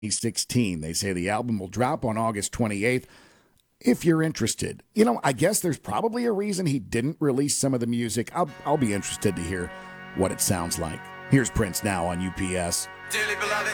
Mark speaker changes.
Speaker 1: 2016. They say the album will drop on August 28th. If you're interested, I guess there's probably a reason he didn't release some of the music. I'll be interested to hear what it sounds like. Here's Prince now on UPS.